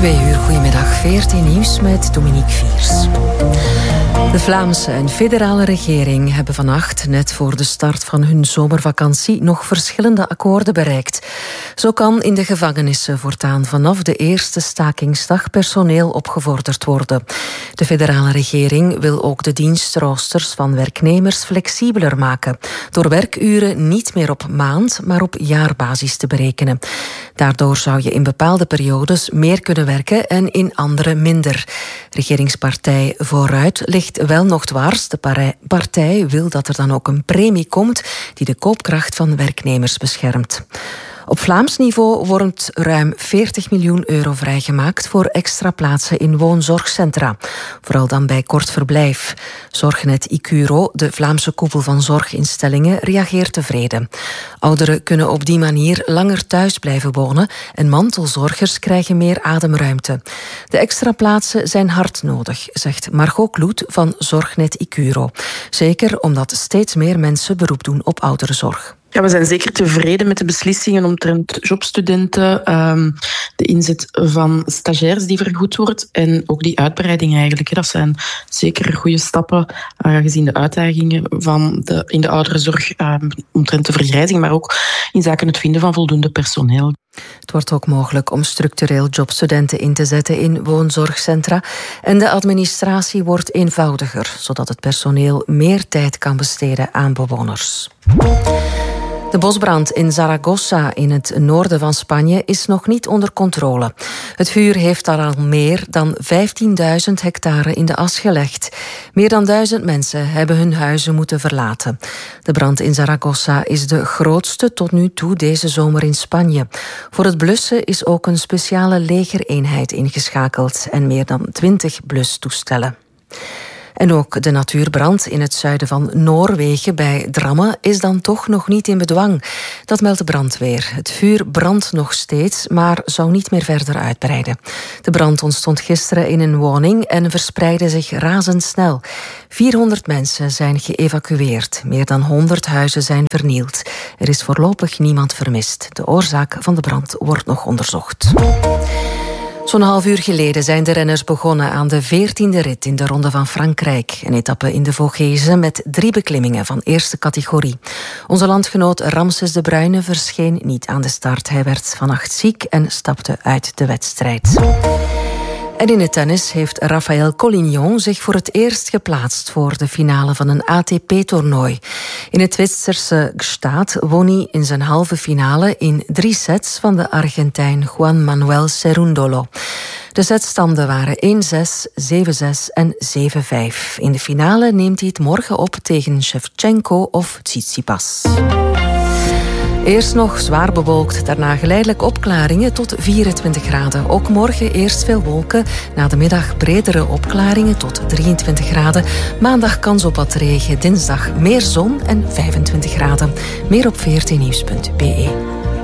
2 uur, goedemiddag, 14 nieuws met Dominique Viers. De Vlaamse en federale regering hebben vannacht, net voor de start van hun zomervakantie, nog verschillende akkoorden bereikt. Zo kan in de gevangenissen voortaan vanaf de eerste stakingsdag personeel opgevorderd worden. De federale regering wil ook de dienstroosters van werknemers flexibeler maken, door werkuren niet meer op maand, maar op jaarbasis te berekenen. Daardoor zou je in bepaalde periodes meer kunnen werken en in andere minder. Regeringspartij Vooruit ligt wel nog dwars. De partij wil dat er dan ook een premie komt die de koopkracht van werknemers beschermt. Op Vlaams niveau wordt ruim 40 miljoen euro vrijgemaakt voor extra plaatsen in woonzorgcentra. Vooral dan bij kort verblijf. Zorgnet Icuro, de Vlaamse koepel van zorginstellingen, reageert tevreden. Ouderen kunnen op die manier langer thuis blijven wonen en mantelzorgers krijgen meer ademruimte. De extra plaatsen zijn hard nodig, zegt Margot Kloet van Zorgnet Icuro. Zeker omdat steeds meer mensen beroep doen op ouderenzorg. Ja, we zijn zeker tevreden met de beslissingen omtrent jobstudenten, de inzet van stagiairs die vergoed wordt en ook die uitbreiding eigenlijk. Dat zijn zeker goede stappen gezien de uitdagingen in de ouderenzorg omtrent de vergrijzing, maar ook in zaken het vinden van voldoende personeel. Het wordt ook mogelijk om structureel jobstudenten in te zetten in woonzorgcentra en de administratie wordt eenvoudiger, zodat het personeel meer tijd kan besteden aan bewoners. De bosbrand in Zaragoza in het noorden van Spanje is nog niet onder controle. Het vuur heeft daar al meer dan 15.000 hectare in de as gelegd. Meer dan 1000 mensen hebben hun huizen moeten verlaten. De brand in Zaragoza is de grootste tot nu toe deze zomer in Spanje. Voor het blussen is ook een speciale legereenheid ingeschakeld en meer dan 20 blustoestellen. En ook de natuurbrand in het zuiden van Noorwegen bij Drammen is dan toch nog niet in bedwang. Dat meldt de brandweer. Het vuur brandt nog steeds, maar zou niet meer verder uitbreiden. De brand ontstond gisteren in een woning en verspreidde zich razendsnel. 400 mensen zijn geëvacueerd. Meer dan 100 huizen zijn vernield. Er is voorlopig niemand vermist. De oorzaak van de brand wordt nog onderzocht. Zo'n half uur geleden zijn de renners begonnen aan de 14e rit in de Ronde van Frankrijk. Een etappe in de Vogese met 3 beklimmingen van eerste categorie. Onze landgenoot Ramses de Bruyne verscheen niet aan de start. Hij werd vannacht ziek en stapte uit de wedstrijd. En in het tennis heeft Rafael Collignon zich voor het eerst geplaatst voor de finale van een ATP-toernooi. In het Zwitserse Gstaad won hij in zijn halve finale in 3 sets van de Argentijn Juan Manuel Cerúndolo. De setstanden waren 1-6, 7-6 en 7-5. In de finale neemt hij het morgen op tegen Shevchenko of Tsitsipas. Eerst nog zwaar bewolkt, daarna geleidelijk opklaringen tot 24 graden. Ook morgen eerst veel wolken, na de middag bredere opklaringen tot 23 graden. Maandag kans op wat regen, dinsdag meer zon en 25 graden. Meer op 14nieuws.be.